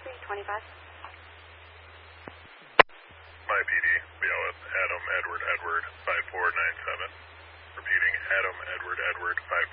325. My PD, BLS, Adam Edward Edward 5497. Repeating, Adam Edward Edward